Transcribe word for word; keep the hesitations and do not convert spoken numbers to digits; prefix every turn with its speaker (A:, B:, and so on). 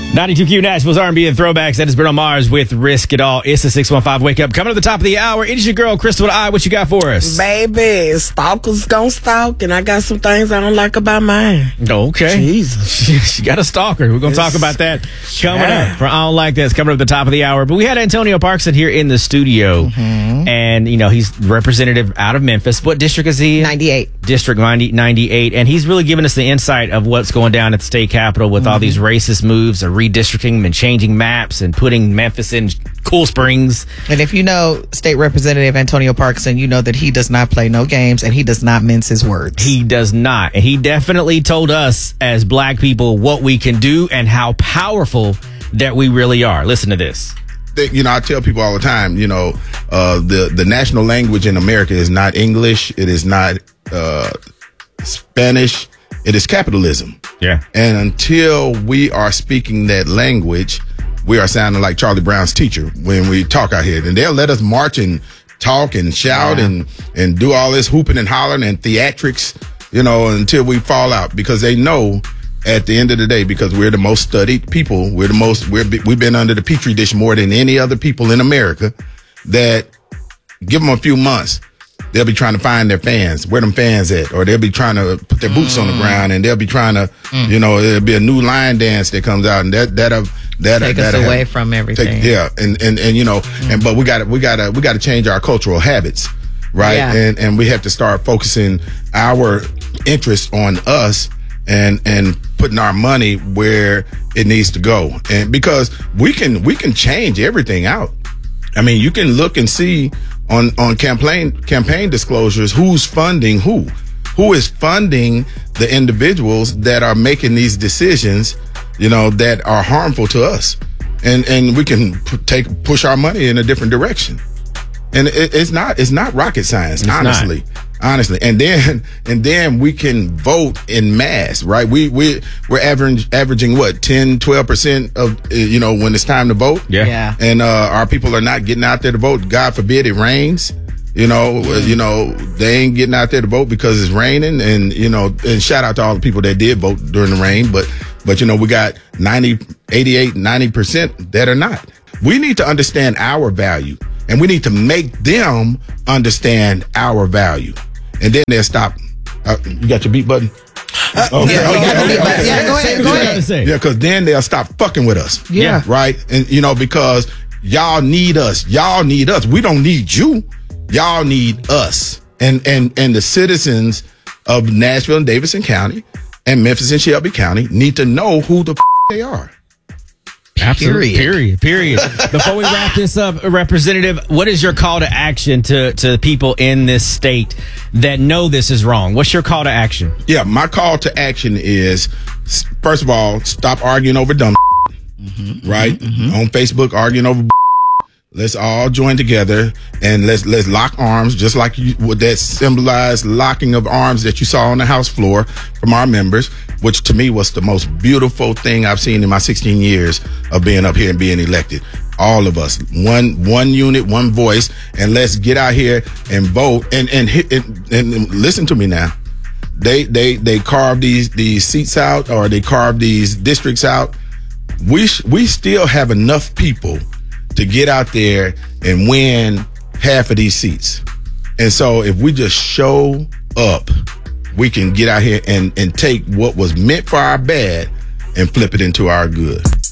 A: ninety-two Q Nashville's R and B and throwbacks. That is Bruno Mars with Risk It All. It's the six one five Wake Up. Coming to the top of the hour, it is your girl, Crystal I. What you got for us?
B: Baby, stalkers gon' stalk, and I got some things I don't like about mine.
A: Okay.
B: Jesus.
A: She, she got a stalker. We're going to talk about that coming
B: Yeah.
A: up. For I Don't Like This, coming up at the top of the hour. But we had Antonio Parkson here in the studio.
B: Mm-hmm.
A: And, you know, he's representative out of Memphis. What district is he in?
B: ninety-eight.
A: District ninety, ninety-eight. And he's really giving us the insight of what's going down at the state capitol with
B: Mm-hmm.
A: all these racist moves of redistricting and changing maps and putting Memphis in Cool Springs.
C: And if you know State Representative Antonio Parkson, you know that he does not play no games and he does not mince his words.
A: He does not. And he definitely told us as black people what we can do and how powerful that we really are. Listen to this.
D: They- You know, I tell people all the time, you know, uh, the, the national language in America is not English. It is not uh, Spanish. It is capitalism.
A: Yeah.
D: And until we are speaking that language, we are sounding like Charlie Brown's teacher when we talk out here. And they'll let us march and talk and shout
C: Yeah.
D: and, and do all this hooping and hollering and theatrics, you know, until we fall out, because they know at the end of the day, because we're the most studied people, we're the most, we're, we've been under the petri dish more than any other people in America, that give them a few months, they'll be trying to find their fans. Where them fans at? Or they'll be trying to put their boots mm. on the ground, and they'll be trying to, mm. you know, there'll be a new line dance that comes out, and that that'll that
C: Take
D: that'll
C: us away
D: have,
C: from everything.
D: Take, yeah, and and and you know, mm. and but we got to we got to we got to change our cultural habits, right?
C: Yeah.
D: And and we have to start focusing our interest on us and and putting our money where it needs to go, and because we can we can change everything out. I mean, you can look and see on, on campaign campaign disclosures who's funding who, who is funding the individuals that are making these decisions, you know, that are harmful to us, and and we can p- take push our money in a different direction. And it, it's not it's not rocket science,
A: It's
D: honestly.
A: not.
D: Honestly, and then and then we can vote in mass, right? We we we're average, averaging what ten, twelve percent of uh, you know, when it's time to vote.
A: Yeah.
C: Yeah.
D: And uh, our people are not getting out there to vote. God forbid it rains. You know, uh, you know, they ain't getting out there to vote because it's raining. And, you know, and shout out to all the people that did vote during the rain. But, but, you know, we got ninety, eighty-eight, ninety percent that are not. We need to understand our value, and we need to make them understand our value. And then they'll stop. Uh, you got your beat button?
C: Uh,
D: Okay.
C: yeah,
D: Okay.
C: yeah,
D: Okay.
C: yeah,
D: Okay.
C: yeah, go ahead,
A: Say
C: go
A: what you
C: ahead.
A: gotta say.
D: Yeah, because then they'll stop fucking with us.
C: Yeah.
D: Right? And, you know, because y'all need us. Y'all need us. We don't need you. Y'all need us. And, and, and the citizens of Nashville and Davidson County and Memphis and Shelby County need to know who the f- they are.
A: Absolutely.
C: Period.
A: Period. Period. Before we wrap this up, Representative, what is your call to action to, to people in this state that know this is wrong? What's your call to action?
D: Yeah, my call to action is, s- first of all, stop arguing over dumb mm-hmm, right? Mm-hmm. On Facebook, arguing over let's all join together and let's let's lock arms, just like you, what that symbolized locking of arms that you saw on the House floor from our members, which to me was the most beautiful thing I've seen in my sixteen years of being up here and being elected. All of us, one one unit, one voice, and let's get out here and vote and and hit and, and listen to me now. They they they carve these these seats out, or they carve these districts out. We sh- we still have enough people to get out there and win half of these seats. And so if we just show up, we can get out here and, and take what was meant for our bad and flip it into our good.